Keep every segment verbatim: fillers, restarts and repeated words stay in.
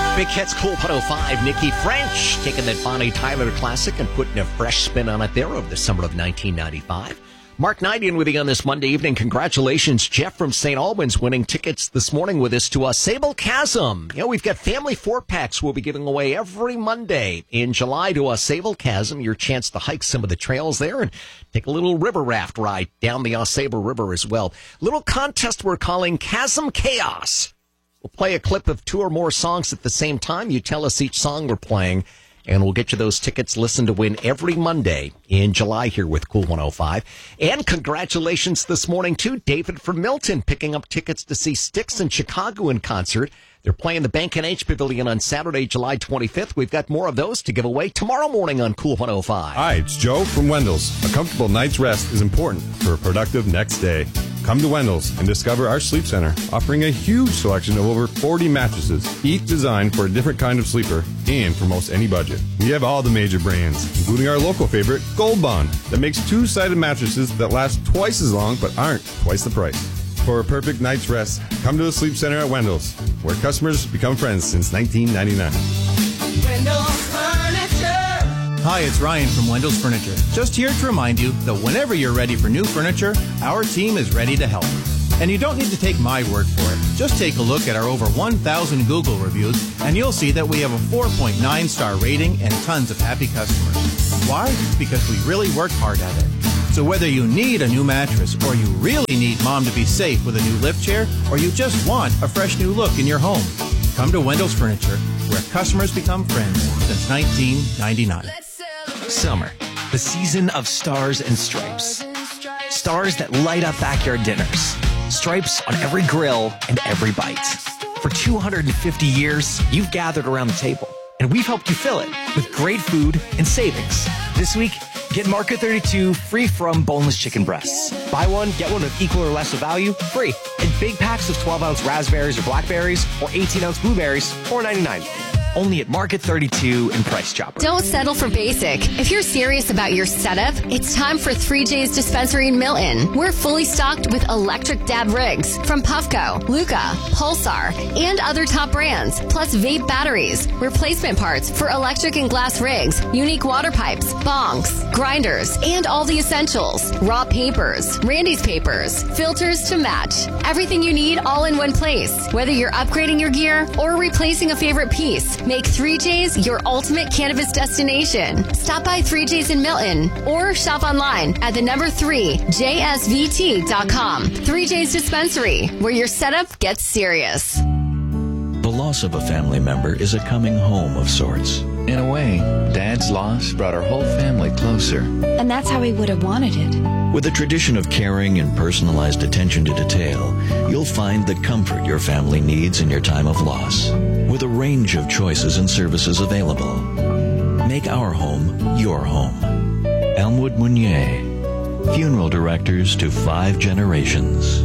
Big Hits Cool one oh five. Nikki French taking that Bonnie Tyler classic and putting a fresh spin on it there over the summer of nineteen ninety-five. Mark Nidian with you on this Monday evening. Congratulations, Jeff from Saint Albans, winning tickets this morning with us to uh, Sable Chasm. You know, we've got family four-packs we'll be giving away every Monday in July to uh, Sable Chasm. Your chance to hike some of the trails there and take a little river raft ride down the Sable River as well. Little contest we're calling Chasm Chaos. We'll play a clip of two or more songs at the same time. You tell us each song we're playing, and we'll get you those tickets. Listen to win every Monday in July here with Cool one oh five. And congratulations this morning to David from Milton, picking up tickets to see Styx in Chicago in concert. They're playing the Bank and H Pavilion on Saturday, July twenty-fifth. We've got more of those to give away tomorrow morning on Cool one oh five. Hi, it's Joe from Wendell's. A comfortable night's rest is important for a productive next day. Come to Wendell's and discover our sleep center, offering a huge selection of over forty mattresses, each designed for a different kind of sleeper and for most any budget. We have all the major brands, including our local favorite, Gold Bond, that makes two-sided mattresses that last twice as long but aren't twice the price. For a perfect night's rest, come to the Sleep Center at Wendell's, where customers become friends since nineteen ninety-nine. Wendell's Furniture. Hi, it's Ryan from Wendell's Furniture. Just here to remind you that whenever you're ready for new furniture, our team is ready to help. And you don't need to take my word for it. Just take a look at our over one thousand Google reviews, and you'll see that we have a four point nine star rating and tons of happy customers. Why? Because we really work hard at it. So whether you need a new mattress, or you really need mom to be safe with a new lift chair, or you just want a fresh new look in your home, come to Wendell's Furniture, where customers become friends since nineteen ninety-nine. Summer, the season of stars and stripes. Stars that light up backyard dinners. Stripes on every grill and every bite. For two hundred fifty years, you've gathered around the table, and we've helped you fill it with great food and savings. This week, get Market thirty-two free from boneless chicken breasts. Buy one, get one with equal or less of value, free. And big packs of twelve ounce raspberries or blackberries or eighteen ounce blueberries, four ninety-nine. Only at Market thirty-two and Price Chopper. Don't settle for basic. If you're serious about your setup, it's time for three J's Dispensary in Milton. We're fully stocked with electric dab rigs from Puffco, Luca, Pulsar, and other top brands, plus vape batteries, replacement parts for electric and glass rigs, unique water pipes, bongs, grinders, and all the essentials. Raw papers, Randy's papers, filters to match. Everything you need all in one place. Whether you're upgrading your gear or replacing a favorite piece, make three J's your ultimate cannabis destination. Stop by three J's in Milton or shop online at the number three, J S V T dot com. three J's Dispensary, where your setup gets serious. The loss of a family member is a coming home of sorts. In a way, Dad's loss brought our whole family closer. And that's how he would have wanted it. With a tradition of caring and personalized attention to detail, you'll find the comfort your family needs in your time of loss. With a range of choices and services available. Make our home your home. Elmwood Meunier, funeral directors to five generations.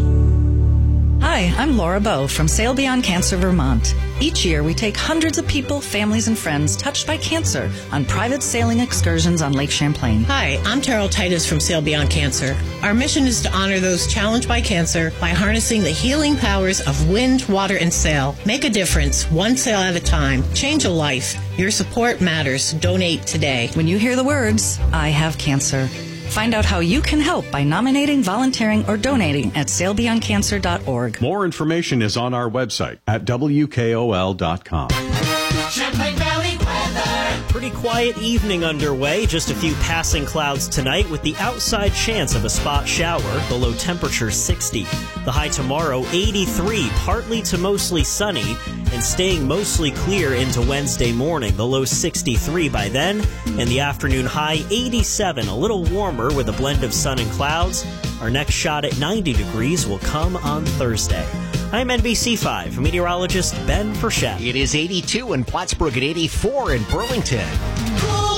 Hi, I'm Laura Bowe from Sail Beyond Cancer, Vermont. Each year, we take hundreds of people, families, and friends touched by cancer on private sailing excursions on Lake Champlain. Hi, I'm Terrell Titus from Sail Beyond Cancer. Our mission is to honor those challenged by cancer by harnessing the healing powers of wind, water, and sail. Make a difference, one sail at a time. Change a life. Your support matters. Donate today. When you hear the words, I have cancer, find out how you can help by nominating, volunteering, or donating at sail beyond cancer dot org. More information is on our website at W K O L dot com. Champlain Valley weather. Pretty quiet evening underway. Just a few passing clouds tonight with the outside chance of a spot shower. The low temperature sixty. The high tomorrow eighty-three, partly to mostly sunny, and staying mostly clear into Wednesday morning. The low sixty-three by then, and the afternoon high eighty-seven, a little warmer with a blend of sun and clouds. Our next shot at ninety degrees will come on Thursday. I'm N B C five meteorologist Ben Frechette. It is eighty-two in Plattsburgh and eighty-four in Burlington.